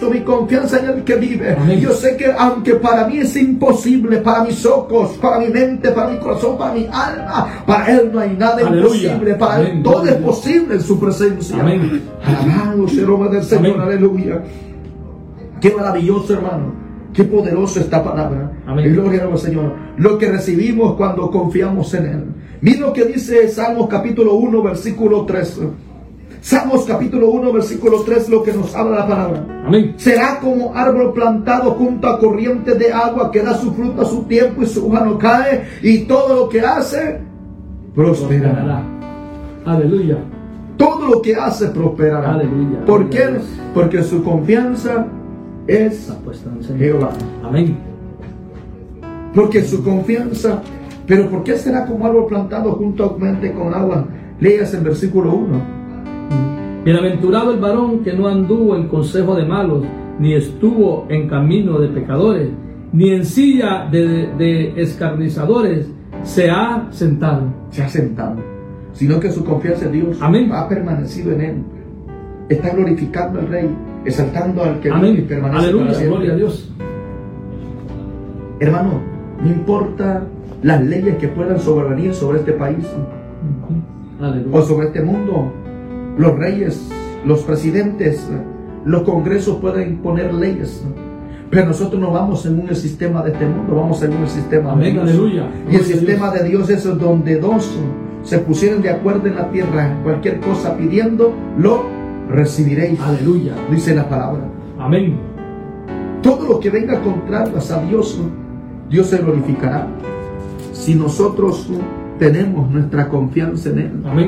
Cristo, mi confianza en el que vive. Amén. Yo sé que aunque para mí es imposible, para mis ojos, para mi mente, para mi corazón, para mi alma, para Él no hay nada Aleluya. imposible. Para Amén. Él todo Gloria es a Dios. posible en su presencia. Amén. Alabado sea el nombre del Señor. Amén. Aleluya. Qué maravilloso, hermano. Qué poderoso esta palabra. Amén. Y gloria al Señor. Lo que recibimos cuando confiamos en Él. Mira lo que dice Salmos capítulo 1, versículo 3. Salmos capítulo 1, versículo 3, lo que nos habla la palabra. Amén. Será como árbol plantado junto a corrientes de agua que da su fruto a su tiempo y su hoja no cae, y todo lo que hace prosperará. Aleluya. Todo lo que hace prosperará. Aleluya. ¿Por qué? Aleluya. Porque su confianza es Está puesta en el Señor. Jehová. Amén. Porque su confianza. Pero ¿por qué será como árbol plantado juntamente con agua? Leas en versículo 1. Bienaventurado el varón que no anduvo en consejo de malos, ni estuvo en camino de pecadores, ni en silla de escarnizadores se ha sentado. Se ha sentado, sino que su confianza en Dios Amén. ha permanecido en Él. Está glorificando al Rey, exaltando al que vive y Amén. permanece para Aleluya. siempre. Gloria a Dios. Hermano, no importa las leyes que puedan sobrevenir sobre este país Aleluya. o sobre este mundo, los reyes, los presidentes, los congresos pueden imponer leyes, pero nosotros no vamos en un sistema de este mundo, vamos en un sistema Amén. de Dios. Aleluya. Y el Gloria a sistema de Dios es donde dos se pusieron de acuerdo en la tierra, cualquier cosa pidiendo, lo recibiréis. Aleluya. Dice la palabra. Amén. Todo lo que venga contrario a Dios, Dios se glorificará. Si nosotros tenemos nuestra confianza en Él. Amén.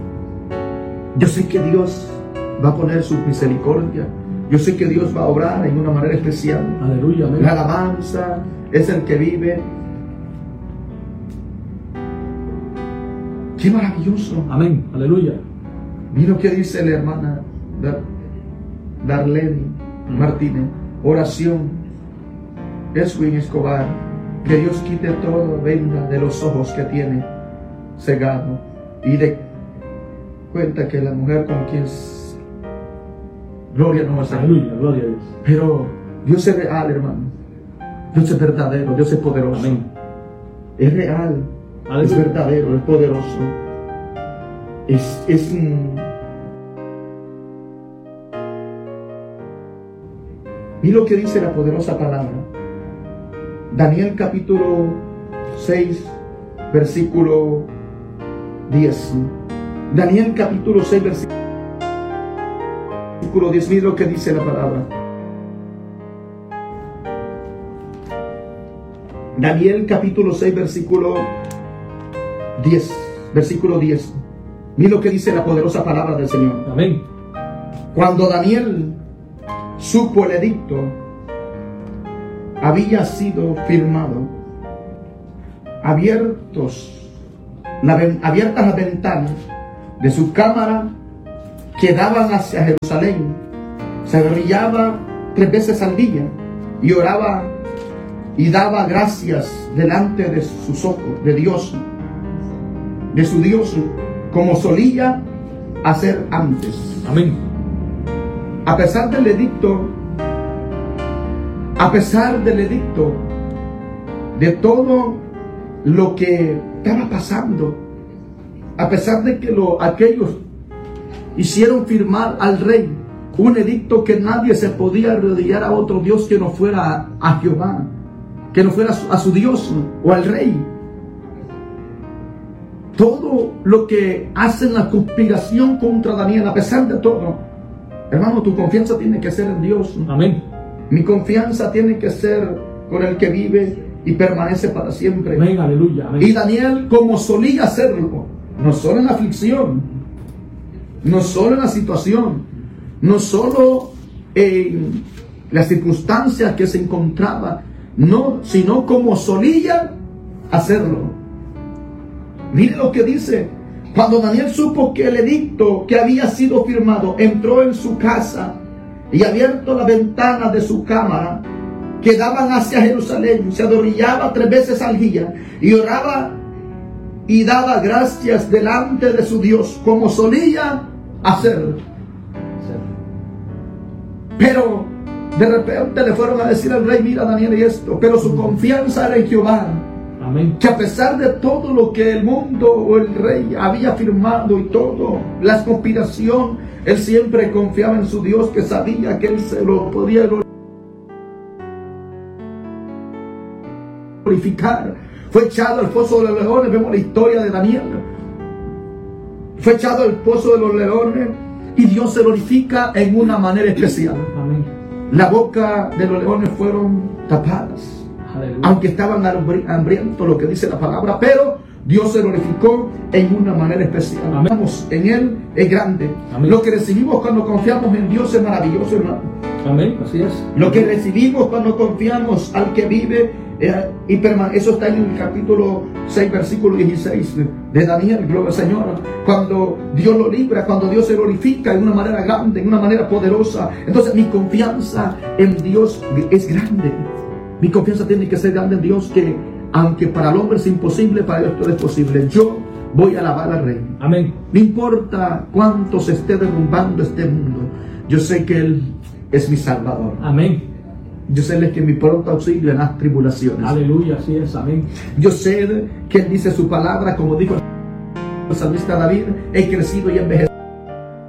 Yo sé que Dios va a poner su misericordia. Yo sé que Dios va a obrar en una manera especial. Aleluya. Amén. La alabanza es el que vive. ¡Qué maravilloso! Amén. Aleluya. Mira lo que dice la hermana Darlene Martínez. Oración. Edwin Escobar. Que Dios quite toda venda de los ojos que tiene cegado. Y de cuenta que la mujer con quien gloria no va a ser. Aleluya. Gloria a Dios. Pero Dios es real, hermano. Dios es verdadero, Dios es poderoso. Amén. Es real, Aleluya. es verdadero, es poderoso. Es un... Mira lo que dice la poderosa palabra. Daniel capítulo 6, versículo 10. Daniel capítulo 6, versículo 10. Mira lo que dice la palabra. Daniel capítulo 6, versículo 10. Versículo 10. Mira lo que dice la poderosa palabra del Señor. Amén. Cuando Daniel supo el edicto había sido firmado, abiertas las ventanas de su cámara que daban hacia Jerusalén, se arrodillaba 3 veces al día y oraba y daba gracias delante de sus ojos, de Dios, de su Dios, como solía hacer antes. Amén. A pesar del edicto, de todo lo que estaba pasando, a pesar de que aquellos hicieron firmar al rey un edicto que nadie se podía arrodillar a otro Dios que no fuera a Jehová, que no fuera a su Dios o al rey. Todo lo que hacen la conspiración contra Daniel, a pesar de todo, hermano, tu confianza tiene que ser en Dios. Amén. Mi confianza tiene que ser con el que vive y permanece para siempre. Amén. Aleluya. Amén. Y Daniel, como solía hacerlo, no solo en la aflicción, no solo en la situación, no solo en las circunstancias que se encontraba, no, sino como solía hacerlo. Mire lo que dice. Cuando Daniel supo que el edicto que había sido firmado, entró en su casa y abierto las ventanas de su cámara que daban hacia Jerusalén, se arrodillaba 3 veces al día y oraba y daba gracias delante de su Dios, como solía hacerlo. Pero De repente le fueron a decir al rey, mira Daniel y esto, pero su confianza era en Jehová. Amén. Que a pesar de todo lo que el mundo o el rey había afirmado y todo, la conspiración, él siempre confiaba en su Dios, que sabía que él se lo podía glorificar. Fue echado al pozo de los leones, vemos la historia de Daniel. Fue echado al pozo de los leones y Dios se glorifica en una manera especial. Amén. La boca de los leones fueron tapadas. Aleluya. Aunque estaban hambrientos, lo que dice la palabra, pero Dios se glorificó en una manera especial. Amén. Confiamos en Él es grande. Amén. Lo que recibimos cuando confiamos en Dios es maravilloso, hermano. Amén, así es. Lo que recibimos cuando confiamos al que vive y permanece. Eso está en el capítulo 6, versículo 16 de Daniel, gloria al Señor. Cuando Dios lo libra, cuando Dios se glorifica en una manera grande, en una manera poderosa. Entonces mi confianza en Dios es grande. Mi confianza tiene que ser grande en Dios, que aunque para el hombre es imposible, para Dios todo es posible. Yo voy a alabar al Rey. Amén. No importa cuánto se esté derrumbando este mundo, yo sé que Él es mi Salvador. Amén. Yo sé que mi pronto auxilio en las tribulaciones. Aleluya, así es. Amén. Yo sé que Él dice su palabra, como dijo el salmista David, he crecido y envejecido